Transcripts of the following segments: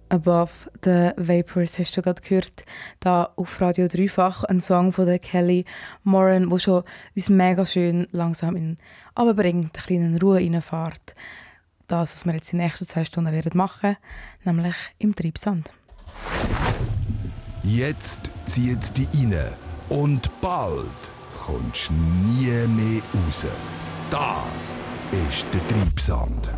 Above the Vapors hast du gerade gehört, da auf Radio Dreifach, ein Song von der Kelly Moran, der schon uns mega schön langsam in runterbringt, eine kleine Ruhe reinfährt. Das, was wir jetzt in den nächsten 2 Stunden werden machen, nämlich im Treibsand. Jetzt zieht die rein und bald kommst du nie mehr raus. Das ist der Treibsand.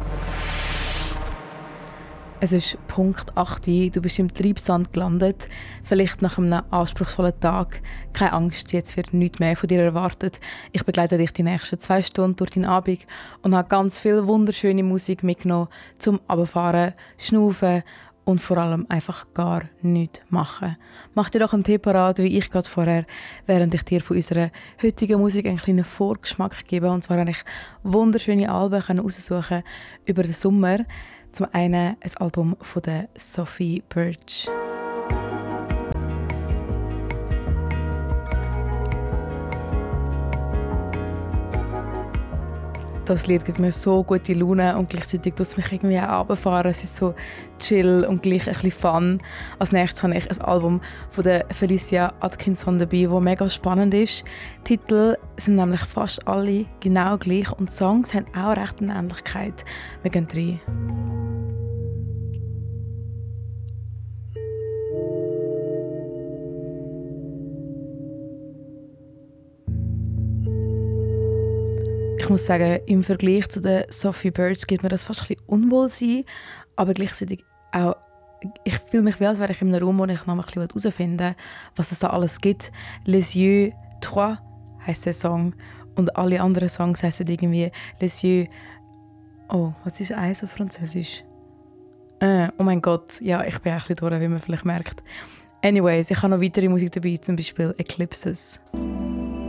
Es ist Punkt 8 Uhr, du bist im Treibsand gelandet, vielleicht nach einem anspruchsvollen Tag. Keine Angst, jetzt wird nichts mehr von dir erwartet. Ich begleite dich die nächsten 2 Stunden durch deinen Abend und habe ganz viel wunderschöne Musik mitgenommen, zum Runterfahren, Schnaufen und vor allem einfach gar nichts machen. Mach dir doch einen Tee parat, wie ich gerade vorher, während ich dir von unserer heutigen Musik einen kleinen Vorgeschmack gebe. Und zwar habe ich wunderschöne Alben aussuchen über den Sommer. Zum einen ein Album von der Sophie Birch. Das Lied gibt mir so gute Laune und gleichzeitig tut es mich irgendwie auch runterfahren. Es ist so chill und gleich ein bisschen fun. Als nächstes habe ich ein Album von der Felicia Atkinson dabei, das mega spannend ist. Die Titel sind nämlich fast alle genau gleich und die Songs haben auch recht eine Ähnlichkeit. Wir gehen rein. Ich muss sagen, im Vergleich zu der Sophie Birch gibt mir das fast ein bisschen Unwohlsein, aber gleichzeitig auch, ich fühle mich wie, als wäre ich in einem Raum, wo ich noch ein bisschen herausfinden will, was es da alles gibt. «Les yeux trois» heisst der Song und alle anderen Songs heissen irgendwie «Les yeux...» Oh, was ist eins auf Französisch? Oh mein Gott, ja, ich bin ein bisschen durch, wie man vielleicht merkt. Anyways, ich habe noch weitere Musik dabei, zum Beispiel «Eclipses».